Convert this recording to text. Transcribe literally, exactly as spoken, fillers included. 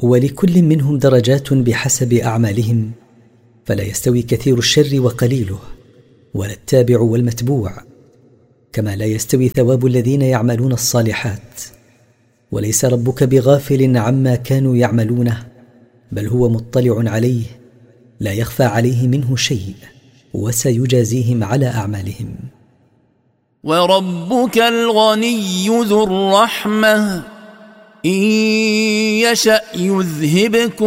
ولكل منهم درجات بحسب أعمالهم، فلا يستوي كثير الشر وقليله، ولا التابع والمتبوع، كما لا يستوي ثواب الذين يعملون الصالحات. وليس ربك بغافل عما كانوا يعملونه، بل هو مطلع عليه، لا يخفى عليه منه شيء، وسيجازيهم على أعمالهم. وربك الغني ذو الرحمة إن يشأ يذهبكم